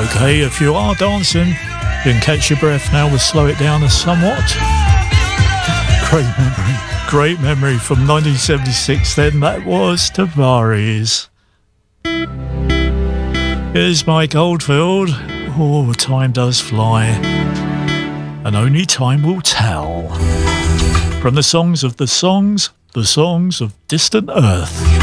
Okay, if you are dancing, you can catch your breath now. We'll slow it down somewhat. Great memory from 1976 then. That was Tavares. Here's Mike Oldfield. Oh, time does fly, and only time will tell. From the songs of Distant Earth.